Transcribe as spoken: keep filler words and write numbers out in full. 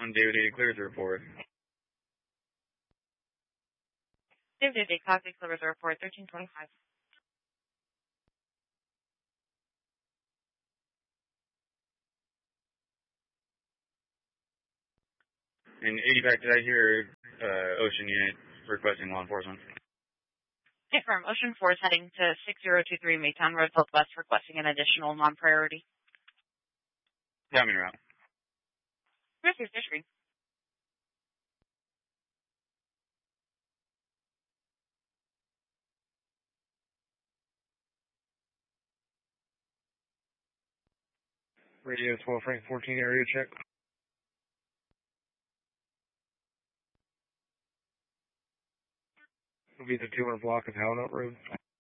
On David eight, clear to report. David eight, Cosby, clear to report, thirteen twenty-five. And eighty back, did I hear uh, Ocean Unit requesting law enforcement? Confirm. Ocean four is heading to six zero two three Maytown Road Southwest, requesting an additional non-priority. Tell me around. Where's your fishery? Radio twelve Frank fourteen area check. It'll be the two hundred block of Hownut Road.